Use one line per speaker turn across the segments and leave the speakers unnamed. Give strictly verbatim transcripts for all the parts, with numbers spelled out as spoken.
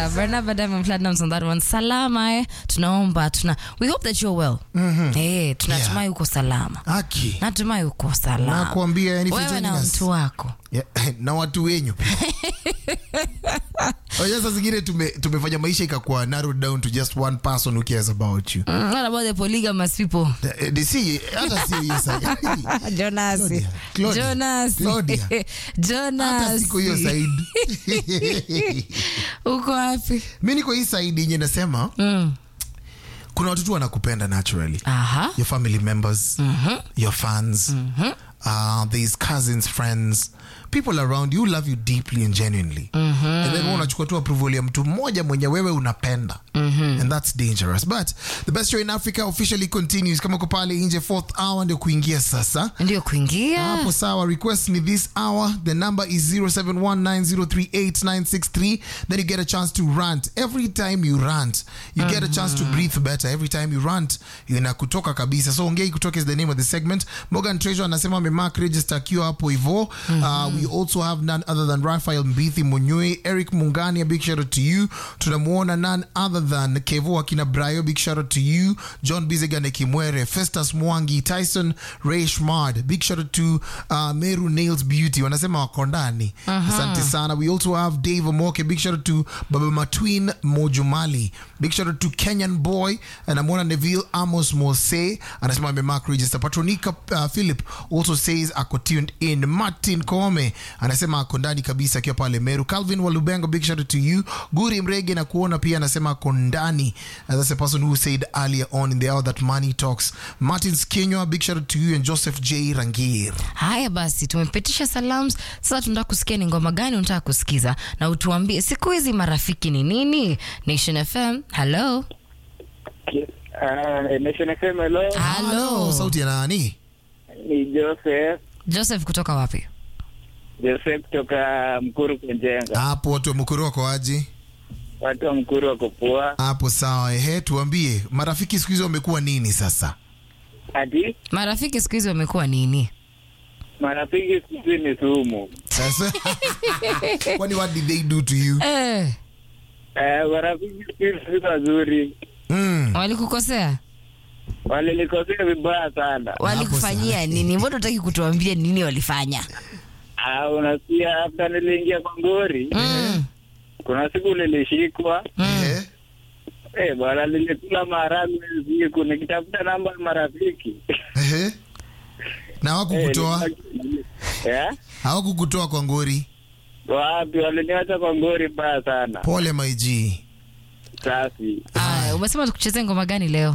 Yeah, Barnaba Diamond Platnumz on that one. Salama eh. Tunaomba, tuna. We hope that you're well.
Mhm.
Eh, tunatumai uko salama.
Aki.
Natumai uko salama.
Nakwambia yani
wewe na mtu wako.
Yeah, na watu wenyu. Oya sasa zingine tume, tumefanya maisha ikakuwa narrowed down to just one person who cares about you.
Mm, what about the polygamous people?
Uh, they see hata si hiyo side.
Jonas.
Claudia.
Jonas.
Claudia.
Jonas.
Hata siko hiyo side.
Uko wapi?
Mimi niko hii side yenye nasema
Mm.
kuna watu tu wanakupenda naturally.
Aha.
Your family members,
Mhm.
your fans,
Mhm.
uh, these cousins, friends, people around you love you deeply and genuinely.
Mhm.
And then unachukua tu approval ya mtu mmoja mwenye wewe unapenda.
Mhm.
And that's dangerous. But the best show in Africa officially continues. Kama uko pale nje fourth hour ndio kuingia sasa.
Ndio kuingia.
Hapo sawa, request ni this hour. The number is zero seven one nine zero three eight nine six three. Then you get a chance to rant. Every time you rant, you get a chance to breathe better. Every time you rant, inakutoka kabisa. So ongei kutoka is the name of the segment. Morgan Treasure anasema amemark register akiwa hapo hivyo. Uh, we also have none other than Raphael Mbithi Munywe, Eric Mungani, a big shout out to you. Tunamuona none other than Kevo Akina Brayo, big shout out to you. John Bizegane Kimwere, Festus Mwangi, Tyson Ray Schmard, big shout out to uh, Meru Nails Beauty. Wanasema wako ndani. Asante sana. We also have Dave Omoke, big shout out to Baba Matwin Mojumali, big shout out to Kenyan Boy. Anamuona Neville Amos Mose, anasema amemark register. Patronika uh, Philip also says ako tuned in. Martin Kome anasema ako ndani kabisa akiwa pale Meru. Calvin Walubengo, big shout out to you. Guri Mrege na kuona pia anasema ako ndani. That's a person who said earlier on in the hour that money talks. Martin Skenywa, big shout out to you. And Joseph J Rangir.
Haya basi, tumepitisha salams. Sasa tunataka kusikia ni ngoma gani unataka kusikiza na utuambie siku hizi marafiki ni nini? Nation F M. Hello.
Uh, Nation F M, hello.
Hello.
Sauti ya nani?
Ni Joseph.
Joseph kutoka wapi?
Joseph kutoka Mkuru Kunjenga.
Hapo watu wa Mkuru wako aje?
Watu wa Mkuru wako poa.
Hapo sawa. Ehe, tuambie marafiki siku hizi wamekuwa nini sasa?
Ati
Marafiki siku hizi wamekuwa nini?
marafiki sisi ni sumu.
Sasa kwani what did they do to you?
Eh,
Eh, marafiki sisi si wazuri.
Mm.
walikukosea?
Walinikosea vibaya sana.
Walikufanyia nini? Mbona unataka kutuambia nini walifanya?
Ah, unasikia after niliingia kwa ngori.
Mm.
Kuna siku nilishikwa.
Eh?
Eh, bwana nilikula maharagwe siku nikitafuta namba ya marafiki.
Ehe. Na hawakukutoa?
Eh?
Hawakukutoa kwa ngori?
Wapi, waliniacha kwa ngori mbaya sana.
Pole my G.
Safi.
Ah, umesema tukuchezee ngoma gani leo?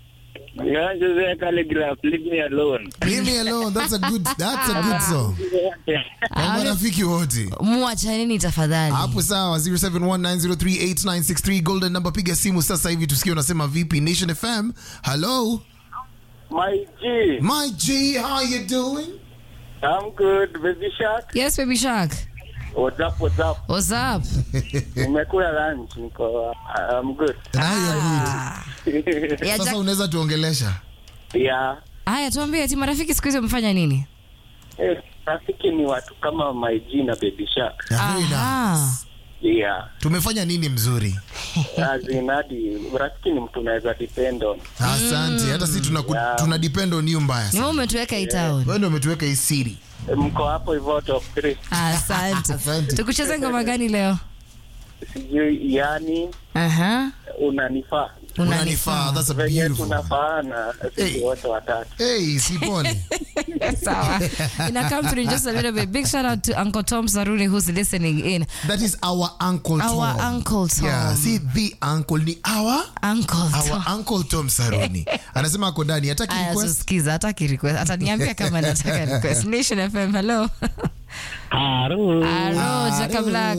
Nianze Calligraph, leave me alone.
Leave me alone. That's a good that's a good song. Kwa marafiki wote.
Muachaneni tafadhali.
Hapo sawa. zero seven one nine zero three eight nine six three golden number, piga simu sasa hivi tusikie unasema vipi. Nation F M. Hello.
My G.
My G, how you doing?
I'm good, baby shark.
Yes, baby shark.
What's up, what's up?
What's up?
Umekula lunch, niko, I'm good.
Now you're good.
Ya
Sasa
Jack.
unaweza tuongelesha?
Yeah.
Haya, tuambie ati marafiki siku hizi wamefanya nini?
Eh, rafiki ni watu kama My G na baby shark.
Yeah, very
Aha.
nice.
Yeah.
Tumefanya nini mzuri?
Azinadi, rafiki ni mtu unaweza depend on.
Asante. Hata sisi tuna
Yeah.
tuna depend on you mbaya
Ni
sana.
wewe umetuweka hii town.
Wewe ndio umetuweka hii siri.
Mko hapo hivyo top three.
Asante.
Asante.
Tukucheze ngoma gani leo?
Sijui, yani,
Aha.
unanifaa.
Unanifaa. That's a
Venye
beautiful one.
tunafaana, sisi
Hey.
wote watatu.
Hey, siponi.
Sawa. Ina come through in just a little bit. Big shout out to Uncle Tom Saruni who's listening in.
That is our Uncle Tom.
Our Uncle Tom.
Yeah, see the uncle ni our
Uncle
our
Tom.
Uncle Tom Saruni. Anasema ako ndani, hataki
Aya,
request.
tusikiza, hataki request. Ataniambia kama nataka request. Nation F M, hello.
Haro.
Hello, Jaka Black.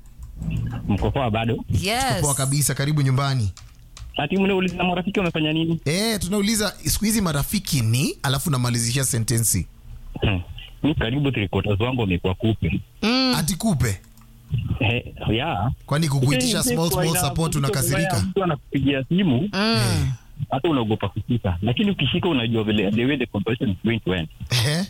Mko poa bado?
Yes.
Poa kabisa, karibu nyumbani.
Ati mnauliza marafiki wamefanya nini?
Eh, tunauliza siku hizi marafiki ni, alafu namalizishia sentensi.
Hmm. Mimi karibu three quarters wangu wamekuwa kupe.
Mm.
Ati kupe.
Eh, yeah.
Kwani kukuitisha small small support unakasirika?
Mtu anakupigia simu,
Mm.
hata unaogopa kushika. Lakini ukishika unajua vile the way the conversation is going to end.
Eh?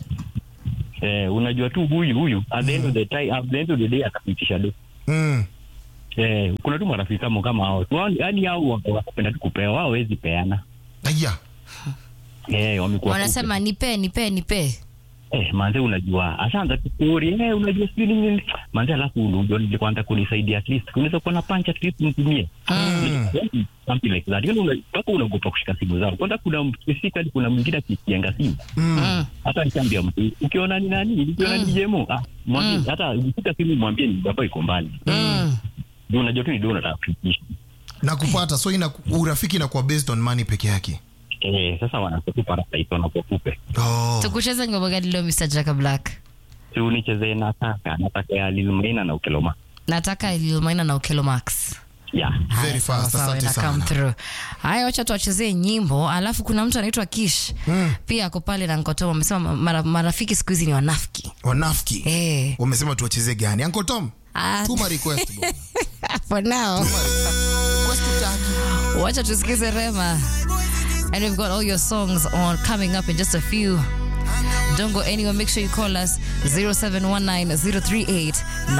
Eh, unajua tu huyu huyu at the end of the time, at the end of the day atakuitisha do.
Mm.
Eh, kuna tu marafiki kama kama hao. Yaani hao wanapenda tu kupewa, wao hawezi peana.
Aya.
Eh, wamekuwa.
Wanasema nipe nipe nipe.
Eh, manze unajua, asante kukuri, eh unajua sisi nini? Manze alafu unajua nilikwenda kunisaidia at least. Unaweza kuwa na punch at least mtumie.
Mm.
Something like that. Yaani unataka unaogopa kushika simu zao. Kwanza kuna msikika kuna mwingine akikianga simu.
Mm.
Hata nikiambia mtu, ukiona ni nani? Ukiona ni jemo, ah, mwambie hata ukifika simu mwambie ni baba iko mbali.
Mm.
Ndio unajua tu ni ndio unataka kufikisha.
Na kupata so ina urafiki inakuwa based on money peke yake.
Eh, sasa wanakupa parasite wanapokupe.
Oh.
Tukucheza ngoma gani leo Mister Jaka Black?
Si unicheze nataka, nataka ya Lil Maina na Ukeloma.
Nataka Lil Maina na Ukelo Max.
Yeah.
Very fast,
Sawa,
asante
ina come
sana.
through. Haya, wacha tuwachezee nyimbo, alafu kuna mtu anaitwa Kish.
Mm.
Pia ako pale na Nkotoma amesema mara, marafiki siku hizi ni wanafiki.
Wanafiki.
Eh.
Wamesema tuwacheze gani? Uncle Tom.
Ah.
Tuma request bwana.
For now.
Request utaki.
Wacha tusikize Rema. And we've got all your songs on coming up in just a few. Don't go anywhere. Make sure you call us zero seven one nine zero three eight